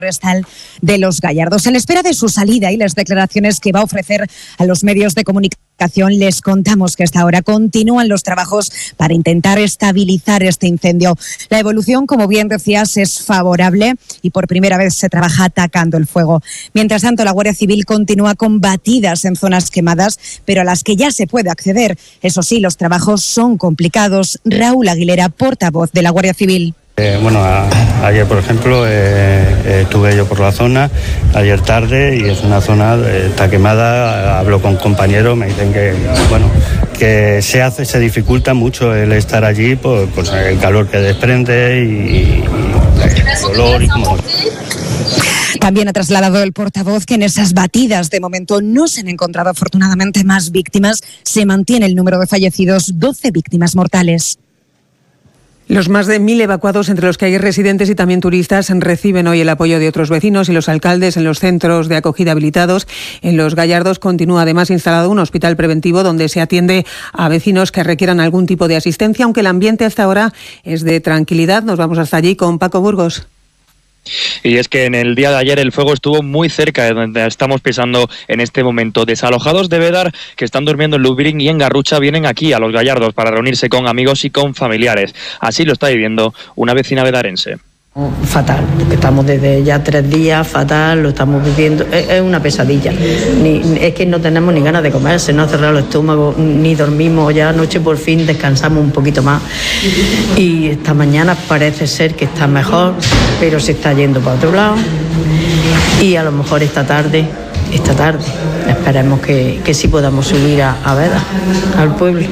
forestal de Los Gallardos. En espera de su salida y las declaraciones que va a ofrecer a los medios de comunicación, les contamos que hasta ahora continúan los trabajos para intentar estabilizar este incendio. La evolución, como bien decías, es favorable y por primera vez se trabaja atacando el fuego. Mientras tanto, la Guardia Civil continúa con batidas en zonas quemadas, pero a las que ya se puede acceder. Eso sí, los trabajos son complicados. Raúl Aguilera, portavoz de la Guardia Civil. Ayer, por ejemplo, estuve yo por la zona, ayer tarde, y es una zona, está quemada. Hablo con compañeros, me dicen que se dificulta mucho el estar allí por el calor que desprende y el olor. También ha trasladado el portavoz que en esas batidas de momento no se han encontrado afortunadamente más víctimas. Se mantiene el número de fallecidos, 12 víctimas mortales. Los más de 1.000 evacuados, entre los que hay residentes y también turistas, reciben hoy el apoyo de otros vecinos y los alcaldes en los centros de acogida habilitados. En Los Gallardos continúa además instalado un hospital preventivo donde se atiende a vecinos que requieran algún tipo de asistencia, aunque el ambiente hasta ahora es de tranquilidad. Nos vamos hasta allí con Paco Burgos. Y es que en el día de ayer el fuego estuvo muy cerca de donde estamos pisando en este momento. Desalojados de Bédar, que están durmiendo en Lubric y en Garrucha, vienen aquí a Los Gallardos para reunirse con amigos y con familiares. Así lo está viviendo una vecina bedarense. Fatal, porque estamos desde ya 3 días, fatal, lo estamos viviendo, es una pesadilla. Es que no tenemos ni ganas de comer, se nos ha cerrado el estómago, ni dormimos. Ya anoche por fin descansamos un poquito más y esta mañana parece ser que está mejor, pero se está yendo para otro lado y a lo mejor esta tarde esperemos que sí podamos subir a Bédar, al pueblo.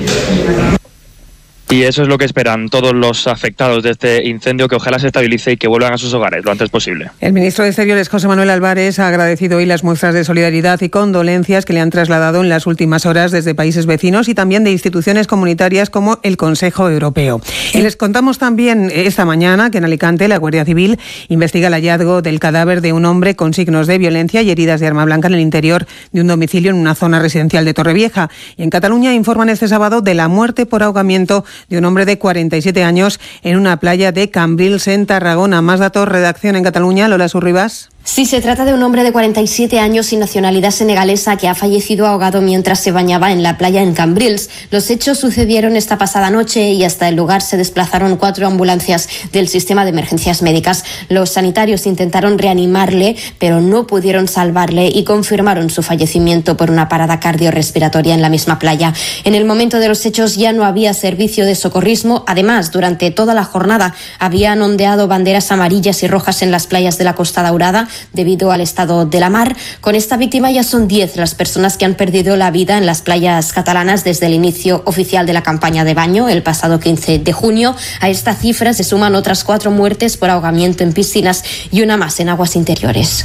Y eso es lo que esperan todos los afectados de este incendio, que ojalá se estabilice y que vuelvan a sus hogares lo antes posible. El ministro de Exteriores, José Manuel Álvarez, ha agradecido hoy las muestras de solidaridad y condolencias que le han trasladado en las últimas horas desde países vecinos y también de instituciones comunitarias como el Consejo Europeo. Y les contamos también esta mañana que en Alicante la Guardia Civil investiga el hallazgo del cadáver de un hombre con signos de violencia y heridas de arma blanca en el interior de un domicilio en una zona residencial de Torrevieja. Y en Cataluña informan este sábado de la muerte por ahogamiento de un hombre de 47 años en una playa de Cambrils, en Tarragona. Más datos, redacción en Cataluña, Lola Surribas. Sí, se trata de un hombre de 47 años y nacionalidad senegalesa que ha fallecido ahogado mientras se bañaba en la playa en Cambrils. Los hechos sucedieron esta pasada noche y hasta el lugar se desplazaron 4 ambulancias del sistema de emergencias médicas. Los sanitarios intentaron reanimarle, pero no pudieron salvarle y confirmaron su fallecimiento por una parada cardiorrespiratoria en la misma playa. En el momento de los hechos ya no había servicio de socorrismo. Además, durante toda la jornada habían ondeado banderas amarillas y rojas en las playas de la Costa Daurada debido al estado de la mar. Con esta víctima ya son 10 las personas que han perdido la vida en las playas catalanas desde el inicio oficial de la campaña de baño el pasado 15 de junio. A esta cifra se suman otras 4 muertes por ahogamiento en piscinas y una más en aguas interiores.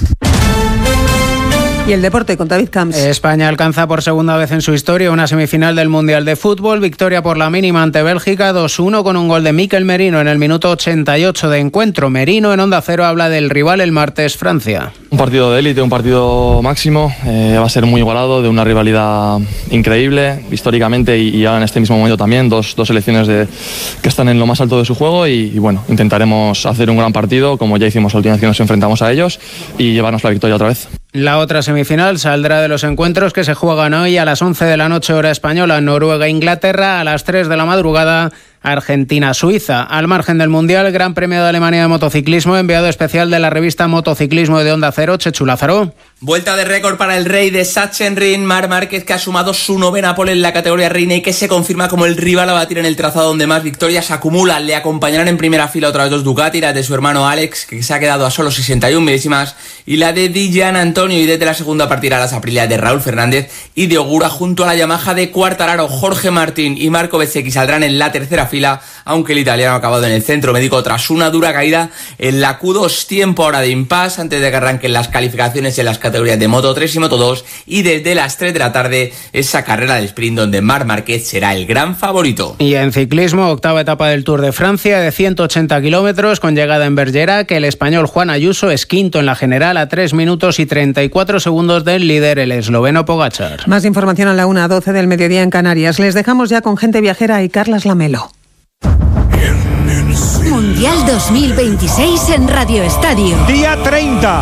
Y el deporte con David Camps. España alcanza por segunda vez en su historia una semifinal del Mundial de Fútbol. Victoria por la mínima ante Bélgica, 2-1 con un gol de Mikel Merino en el minuto 88 de encuentro. Merino en Onda Cero habla del rival el martes, Francia. Un partido de élite, un partido máximo. Va a ser muy igualado, de una rivalidad increíble históricamente y ahora en este mismo momento también. Dos selecciones que están en lo más alto de su juego y bueno, intentaremos hacer un gran partido como ya hicimos la última vez que nos enfrentamos a ellos y llevarnos la victoria otra vez. La otra semifinal saldrá de los encuentros que se juegan hoy a las 11 de la noche hora española. Noruega-Inglaterra, a las 3 de la madrugada Argentina-Suiza. Al margen del Mundial, Gran Premio de Alemania de motociclismo, enviado especial de la revista Motociclismo de Onda Cero, Chechu Lázaro. Vuelta de récord para el rey de Sachsenring, Marc Márquez, que ha sumado su 9ª pole en la categoría reina y que se confirma como el rival a batir en el trazado donde más victorias acumulan. Le acompañarán en primera fila otras 2 Ducati, la de su hermano Alex, que se ha quedado a solo 61 milésimas, y la de Di Gian Antonio, y desde la segunda partirá las Aprilia de Raúl Fernández y de Ogura junto a la Yamaha de Quartararo. Jorge Martín y Marco Bezzecchi saldrán en la tercera fila, aunque el italiano ha acabado en el centro médico tras una dura caída en la Q2. Tiempo ahora de impasse antes de que arranquen las calificaciones en las categorías de Moto 3 y Moto 2, y desde las 3 de la tarde esa carrera de sprint donde Marc Márquez será el gran favorito. Y en ciclismo, octava etapa del Tour de Francia de 180 kilómetros con llegada en Bergerac. El español Juan Ayuso es quinto en la general a 3 minutos y 34 segundos del líder, el esloveno Pogačar. Más información a la 1:12 del mediodía en Canarias. Les dejamos ya con Gente Viajera y Carlas Lamelo. Mundial 2026 en Radio Estadio. Día 30.